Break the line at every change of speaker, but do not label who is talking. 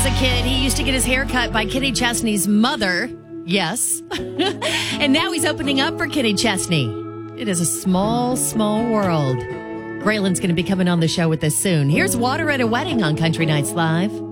a kid, he used to get his hair cut by Kenny Chesney's mother. Yes. And now he's opening up for Kenny Chesney. It is a small, small world. Graylin's going to be coming on the show with us soon. Here's Water at a Wedding on Country Nights Live.